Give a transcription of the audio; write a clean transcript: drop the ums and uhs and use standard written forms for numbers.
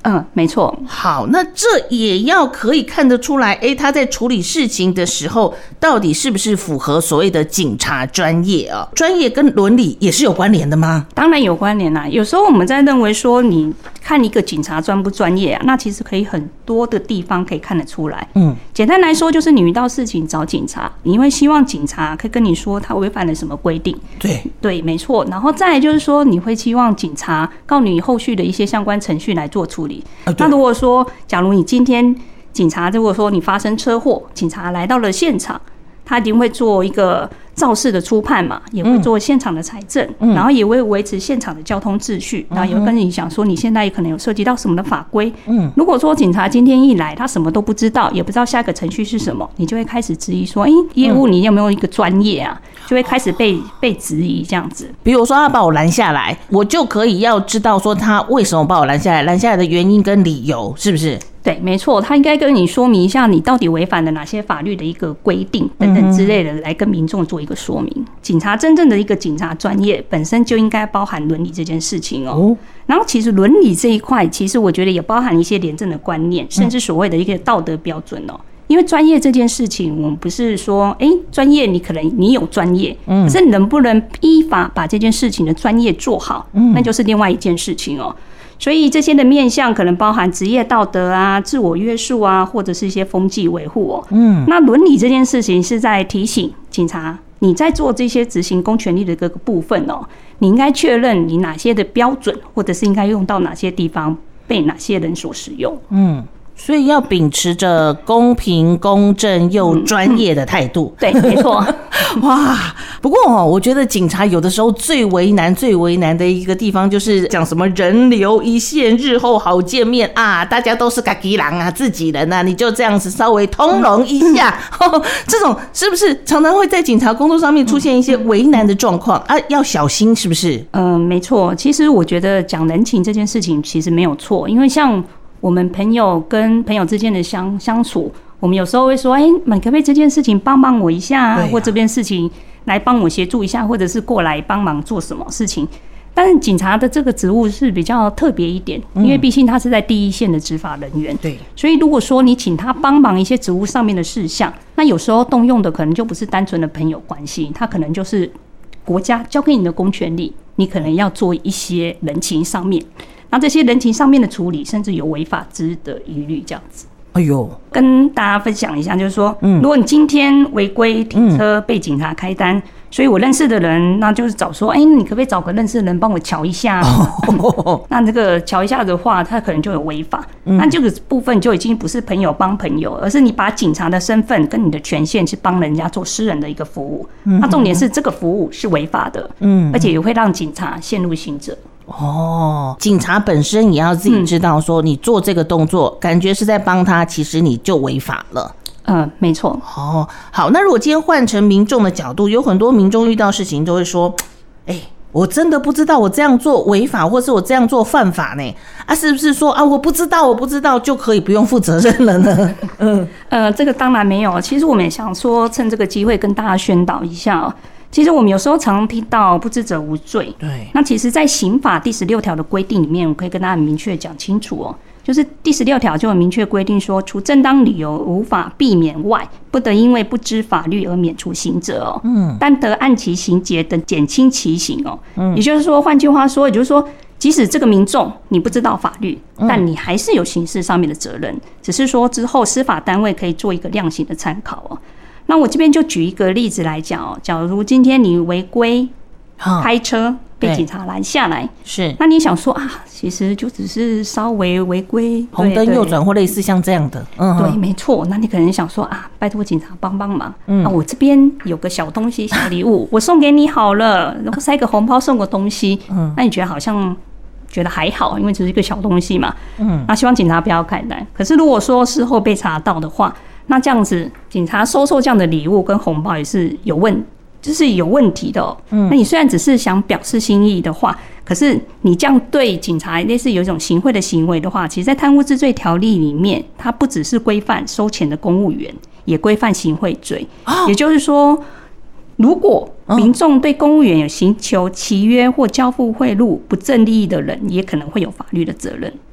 没错。 好，那这也要可以看得出来，他在处理事情的时候，到底是不是符合所谓的警察专业啊？专业跟伦理也是有关联的吗？ 当然有关联啦。有时候我们在认为说，你看一个警察专不专业啊，那其实可以很多的地方可以看得出来。简单来说，就是你遇到事情找警察，你会希望警察可以跟你说他违反了什么规定。对，没错。然后再来就是说，你会希望警察告诉你后续的一些相关程序来做处理。那如果说，假如你今天警察如果说你发生车祸，警察来到了现场，他一定会做一个肇事的初判嘛，也会做现场的财政，然后也会维持现场的交通秩序，然后也会跟你讲说你现在可能有涉及到什么的法规。如果说警察今天一来，他什么都不知道，也不知道下一个程序是什么，你就会开始质疑说，业务你有没有一个专业啊？就会开始被质疑这样子。 比如说他把我拦下来，我就可以要知道说他为什么把我拦下来，拦下来的原因跟理由，是不是？ 对，没错，他应该跟你说明一下你到底违反了哪些法律的一个规定等等之类的，来跟民众做一个说明。警察真正的一个警察专业本身就应该包含伦理这件事情哦。然后其实伦理这一块，其实我觉得也包含一些廉政的观念，甚至所谓的一个道德标准哦。因为专业这件事情，我们不是说，专业你可能你有专业，可是你能不能依法把这件事情的专业做好，那就是另外一件事情哦。所以这些的面向可能包含职业道德啊、自我约束啊，或者是一些风纪维护哦。那伦理这件事情是在提醒警察，你在做这些执行公权力的各个部分哦，你应该确认你哪些的标准，或者是应该用到哪些地方，被哪些人所使用。 所以要秉持着公平、公正又专业的态度。 对，没错。 哇，不过我觉得警察有的时候最为难的一个地方，就是讲什么人留一线，日后好见面啊，大家都是自己人啊，自己人啊，你就这样子稍微通融一下。这种是不是常常会在警察工作上面出现一些为难的状况啊？要小心，是不是？ 没错。其实我觉得讲人情这件事情其实没有错，因为像我们朋友跟朋友之间的相处，我们有时候会说，你可不可以这件事情帮帮我一下，或这件事情来帮我协助一下，或者是过来帮忙做什么事情。但是警察的这个职务是比较特别一点，因为毕竟他是在第一线的执法人员，对，所以如果说你请他帮忙一些职务上面的事项，那有时候动用的可能就不是单纯的朋友关系，他可能就是国家交给你的公权力，你可能要做一些人情上面。那这些人情上面的处理，甚至有违法之的疑虑，这样子。跟大家分享一下，就是说，如果你今天违规停车被警察开单，所以我认识的人，那就是找说，你可不可以找个认识的人帮我瞧一下？那这个瞧一下的话，他可能就有违法。那这个部分就已经不是朋友帮朋友，而是你把警察的身份跟你的权限去帮人家做私人的一个服务。那重点是这个服务是违法的，而且也会让警察陷入刑责。 警察本身也要自己知道说你做这个动作感觉是在帮他，其实你就违法了。 没错。 好，那如果今天换成民众的角度，有很多民众遇到事情都会说，我真的不知道我这样做违法，或是我这样做犯法呢？是不是说我不知道就可以不用负责任了呢？ 这个当然没有。其实我们也想说，趁这个机会跟大家宣导一下其实我们有时候常听到不知者无罪，对。那其实在刑法第16条的规定里面，我可以跟大家很明确讲清楚就是第16条就有明确规定说，除正当理由无法避免外，不得因为不知法律而免除刑责但得按其刑节等减轻其刑也就是说，换句话说，也就是说，即使这个民众你不知道法律，但你还是有刑事上面的责任，只是说之后司法单位可以做一个量刑的参考那我这边就举一个例子来讲假如今天你违规开车被警察拦下来，是，那你想说其实就只是稍微违规， 红灯右转或类似像这样的， 对，没错。那你可能想说拜托警察帮帮忙，我这边有个小东西、小礼物，我送给你好了，然后塞个红包送个东西，那你觉得好像觉得还好，因为只是一个小东西嘛，那希望警察不要开单。可是如果说事后被查到的话，那这样子警察收受这样的礼物跟红包也是有问题的那你虽然只是想表示心意的话，可是你这样对警察类似有一种行贿的行为的话，其实在贪污治罪条例里面，它不只是规范收钱的公务员，也规范行贿罪也就是说，如果民众对公务员有寻求契约或交付贿赂不正利益的人，也可能会有法律的责任。